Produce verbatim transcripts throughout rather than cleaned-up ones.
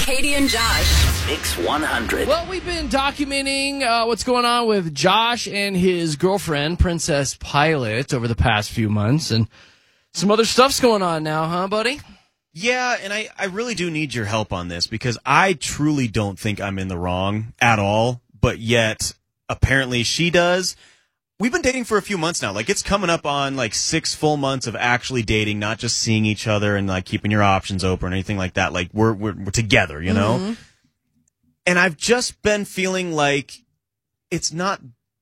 Katie and Josh. Mix one hundred. Well, we've been documenting uh, what's going on with Josh and his girlfriend, Princess Pilot, over the past few months. And some other stuff's going on now, huh, buddy? Yeah, and I, I really do need your help on this because I truly don't think I'm in the wrong at all, but yet apparently she does. We've been dating for a few months now. Like, it's coming up on, like, six full months of actually dating, not just seeing each other and, like, keeping your options open or anything like that. Like, we're we're, we're together, you know? Mm-hmm. And I've just been feeling like it's not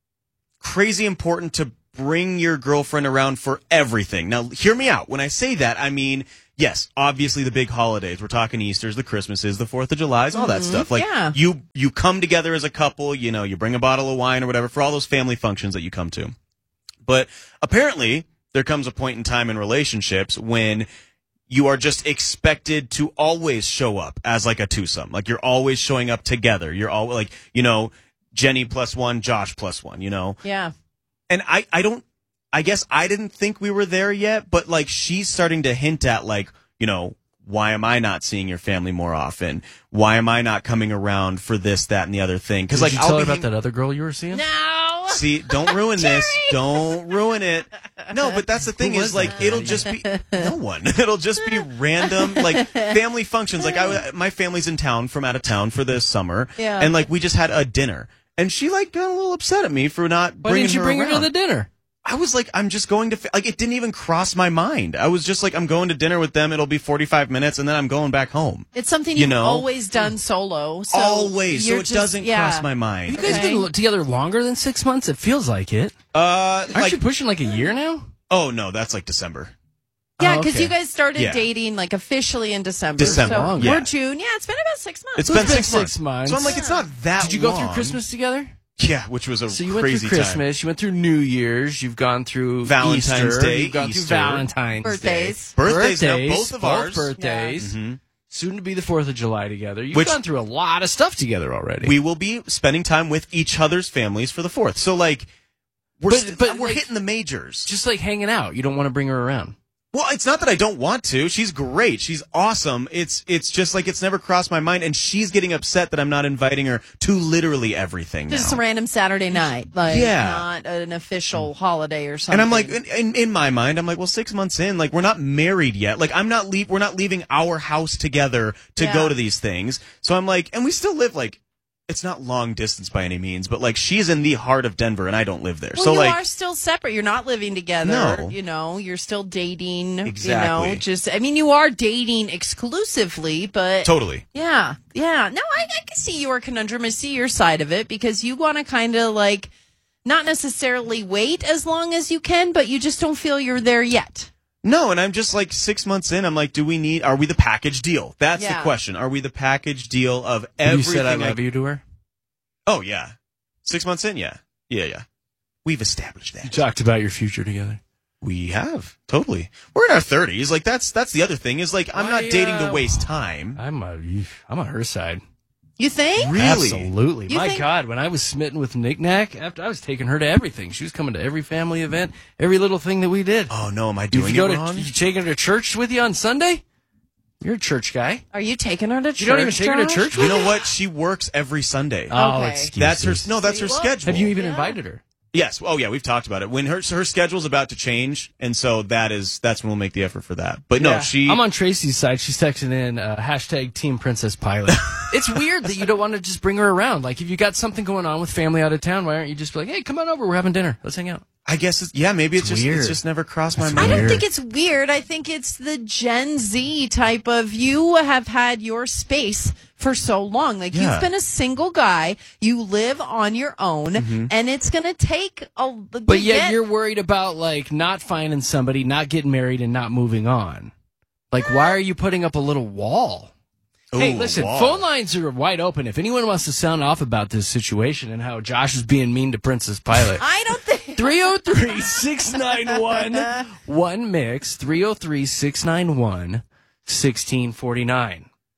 crazy important to bring your girlfriend around for everything. Now, hear me out. When I say that, I mean, yes, obviously the big holidays. We're talking Easter's, the Christmases, the fourth of July's, all that Mm-hmm. stuff. Like, Yeah. you you come together as a couple, you know, you bring a bottle of wine or whatever for all those family functions that you come to. But apparently, there comes a point in time in relationships when you are just expected to always show up as like a twosome. Like, you're always showing up together. You're all like, you know, Jenny plus one, Josh plus one, you know? Yeah. And I, I don't, I guess I didn't think we were there yet, but like she's starting to hint at like, you know, why am I not seeing your family more often? Why am I not coming around for this, that, and the other thing? Because like, you I'll tell her be about that other girl you were seeing? No. See, don't ruin this. Don't ruin it. No, but that's the thing is like that? it'll just be no one. It'll just be random like family functions. Like I, my family's in town from out of town for this summer, Yeah. and like we just had a dinner, and she like got a little upset at me for not Why bringing didn't you her bring her around. to the dinner? I was like, I'm just going to, fa- like, it didn't even cross my mind. I was just like, I'm going to dinner with them. It'll be forty-five minutes, and then I'm going back home. It's something You you've know? always done solo. So Always. So you're it just- doesn't yeah. cross my mind. You guys Okay. been together longer than six months? It feels like it. Uh, Aren't like, you pushing like a year now? oh, no, that's like December. Yeah, Oh, because okay. you guys started Yeah. dating like officially in December. December, So yeah. we're June. Yeah, it's been about six months. It's So been it's been six, six months. months. So I'm like, it's not that Did you go long. through Christmas together? Yeah, which was a So you went crazy through time. Christmas, you went through New Year's, you've gone through Valentine's Easter, Day, you've gone Easter. through Valentine's Birthdays. Day. Birthdays, now, both of both ours. birthdays. Mhm. Soon to be the fourth of July together. You've Which- gone through a lot of stuff together already. We will be spending time with each other's families for the fourth. So, like, we're, But- st- but, we're like- hitting the majors. Just like hanging out. You don't want to bring her around. Well, it's not that I don't want to. She's great. She's awesome. It's it's just like it's never crossed my mind, and she's getting upset that I'm not inviting her to literally everything Just now. a random Saturday night, like Yeah. not an official holiday or something. And I'm like, in, in, in my mind, I'm like, well, six months in, like we're not married yet. Like I'm not leave, we're not leaving our house together to Yeah. go to these things. So I'm like, and we still live like, it's not long distance by any means, but like she's in the heart of Denver, and I don't live there. well, so you like, are still separate. You're not living together. No. You know, you're still dating. You Exactly. know, just I mean, you are dating exclusively, but totally. yeah, yeah. No, I, I can see your conundrum. I see your side of it because you want to kind of like not necessarily wait as long as you can, but you just don't feel you're there yet. No, and I'm just like six months in. I'm like, do we need? Are we the package deal? That's Yeah. the question. Are we the package deal of You everything? said I love you to her? Oh yeah, six months in. Yeah, yeah, yeah. We've established You that. talked about your future together. We have totally. We're in our thirties. Like that's that's the other thing is like I'm not Why, dating to uh, waste time. I'm a, I'm on her side. You think? Really? Absolutely. You My think- God, when I was smitten with Nick Nack, after I was taking her to everything. She was coming to every family event, every little thing that we did. Oh no, am I If doing you it go wrong? to, you taking her to church with you on Sunday? You're a church guy. Are you taking her to church? You don't even take her to Josh? church You with know what? She works every Sunday. Oh, Okay. excuses. that's her. No, that's her Well, schedule. Have you even Yeah. invited her? Yes. Oh, yeah. We've talked about it. When her so her schedule's about to change, and so that is that's when we'll make the effort for that. But no, Yeah. she. I'm on Tracy's side. She's texting in uh, hashtag Team Princess Pilot. It's weird that you don't want to just bring her around. Like if you got something going on with family out of town, why aren't you just like, hey, come on over, we're having dinner, let's hang out. I guess. It's, yeah. Maybe it's, It's just weird. it's just never crossed my It's mind. I don't Weird. think it's weird. I think it's the Gen Z type of you have had your space for so long. Like Yeah. you've been a single guy, you live on your own, and it's going to take a. But yet you're worried about like not finding somebody, not getting married, and not moving on. Like why are you putting up a little wall? Hey, Ooh, listen, wow. phone lines are wide open. If anyone wants to sound off about this situation and how Josh is being mean to Princess Pilot, I don't think. three oh three, six nine one, one mix, three oh three, six nine one, one six four nine.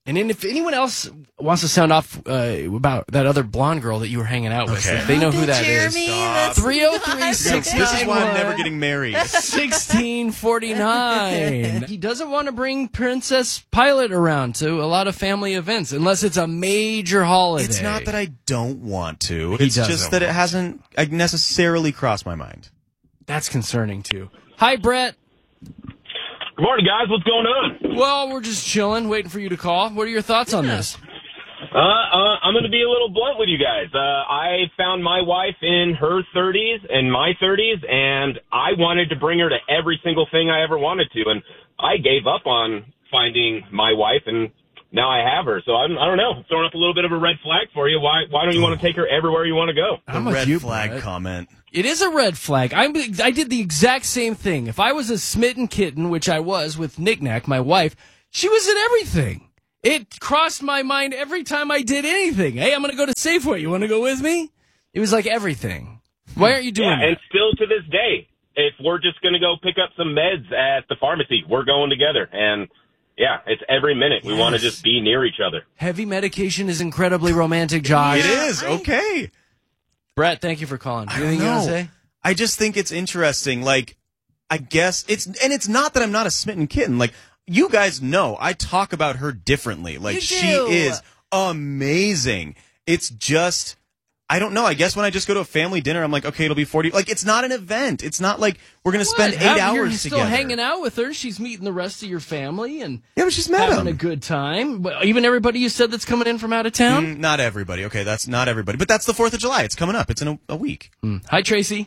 And then if anyone else wants to sound off uh, about that other blonde girl that you were hanging out with, Okay. if they know who that is. Jeremy, that's three oh three, not six good. This is why I'm never getting married. sixteen forty-nine. He doesn't want to bring Princess Pilot around to a lot of family events unless it's a major holiday. It's not that I don't want to. He It's doesn't just that it want hasn't uh, necessarily crossed my mind. That's concerning too. Hi, Brett. Good morning, guys. What's going on? Well, we're just chilling, waiting for you to call. What are your thoughts on this? Uh, uh, I'm going to be a little blunt with you guys. Uh, I found my wife in her thirties and my thirties, and I wanted to bring her to every single thing I ever wanted to, and I gave up on finding my wife, and now I have her. So I'm, I don't know, throwing up a little bit of a red flag for you. Why Why don't you want to take her everywhere you want to go? I'm The with red you, flag Brett. comment. It is a red flag. I'm, I did the exact same thing. If I was a smitten kitten, which I was with Knick-Knack, my wife, she was in everything. It crossed my mind every time I did anything. Hey, I'm going to go to Safeway. You want to go with me? It was like everything. Why aren't you doing Yeah, and that? still to this day, if we're just going to go pick up some meds at the pharmacy, we're going together. And yeah, it's every minute. We want to Yes. just be near each other. Heavy medication is incredibly romantic, Josh. It is. I- Okay. Brett, thank you for calling. I Anything don't you want know. to say? I just think it's interesting. Like, I guess it's, and it's not that I'm not a smitten kitten. Like, you guys know, I talk about her differently. Like, You she do. is amazing. It's just, I don't know. I guess when I just go to a family dinner, I'm like, okay, it'll be forty. Like, it's not an event. It's not like we're going to spend What? eight How- hours You're still together. hanging out with her. She's meeting the rest of your family and Yeah, but she's met having him. a good time. But even everybody you said that's coming in from out of town? Mm, not everybody. Okay, that's not everybody. But that's the fourth of July. It's coming up. It's in a, a week. Mm. Hi, Tracy.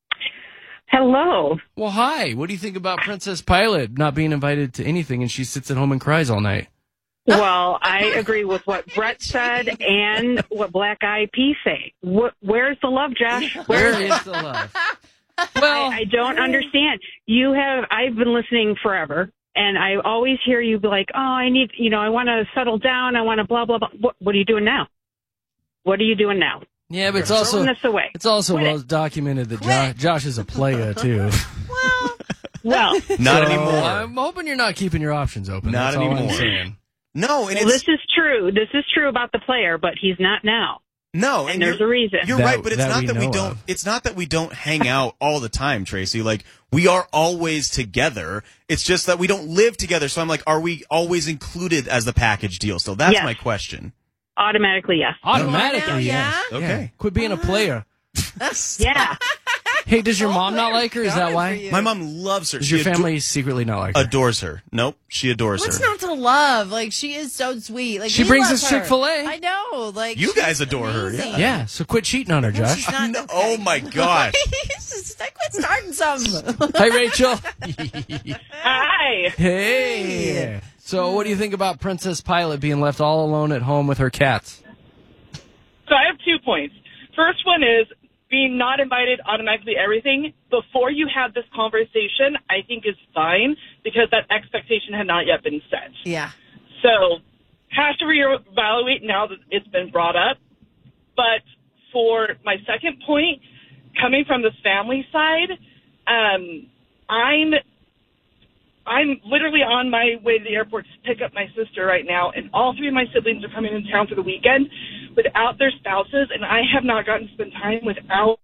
Hello. Well, hi. What do you think about Princess Pilot not being invited to anything and she sits at home and cries all night? Well, I agree with what Brett said and what Black Eyed Peas say. Wh- where's the love, Josh? Where Where? is the love? Well, I don't understand. You have. I've been listening forever, and I always hear you be like, "Oh, I need. You know, I want to settle down. I want to blah blah blah." What, what are you doing now? What are you doing now? yeah, but it's Throwing also this away. it's also Quit well it. documented that jo- Quit. Josh is a player too. Well, Well, Not So, anymore. I'm hoping you're not keeping your options open. Not That's all I'm anymore. saying. No, and well, it's this is true. This is true about the player, but he's not now, no, and there's you're- a reason. You're That- right, but it's that not we that we know don't. of. It's not that we don't hang out all the time, Tracy. Like, we are always together. It's just that we don't live together. So I'm like, are we always included as the package deal? So that's Yes. my question. Automatically, yes. Automatically, now, yes. yeah? Okay. Quit being a player. Yeah. Hey, does your mom not my like her? Is God that for why? you. My mom loves her. Does She your ado- family secretly not like her? adores her. Nope, she adores what's her. not to love? Like, she is so sweet. Like, She we brings love us her. Chick-fil-A. I know. Like, You she's guys adore her, amazing. yeah. Yeah, so quit cheating on her, Josh. She's not, No- okay. oh my god. Just- I quit starting something. Hi, Rachel. Hi. Hey. So, what do you think about Princess Pilot being left all alone at home with her cats? So I have two points. First one is being not invited automatically everything. Before you had this conversation, I think is fine because that expectation had not yet been set. Yeah. So have to reevaluate now that it's been brought up. But for my second point, coming from the family side, um, I'm I'm literally on my way to the airport to pick up my sister right now, and all three of my siblings are coming in town for the weekend without their spouses, and I have not gotten to spend time without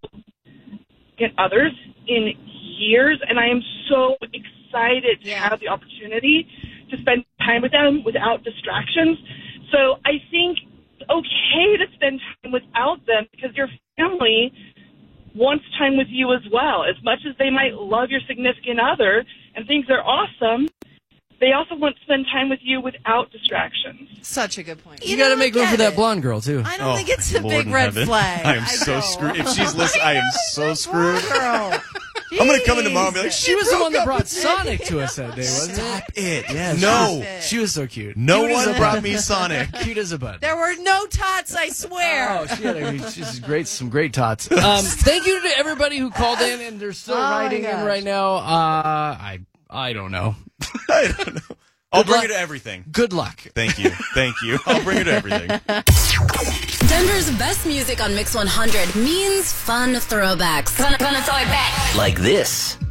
others in years, and I am so excited to Yeah. have the opportunity to spend time with them without distractions. So I think it's okay to spend time without them because your family wants time with you as well. As much as they might love your significant other and think they're awesome, they also want to spend time with you without distractions. Such a good point. You, got to don't make room get for that it. blonde girl, too. I don't Oh, think it's a Lord big in red heaven. flag. I am so don't. screwed. If she's listening, I am so screwed. Girl. I'm gonna come in tomorrow and be like, She was the broke one that up brought with me. Sonic to us that day, wasn't Stop it? it. Yeah, No. Stop it. She was so cute. No Cute as one a brought bud. me Sonic. Cute as a bud. There were no tots, I swear. Oh, she had a, she's great, some great tots. Um, thank you to everybody who called in and they're still Oh, my writing in gosh. right now. Uh, I I don't know. I don't know. I'll Good bring luck. her to everything. Good luck. Thank you. Thank you. I'll bring her to everything. Denver's best music on Mix one hundred means fun throwbacks. Gonna, gonna throw it back. Like this.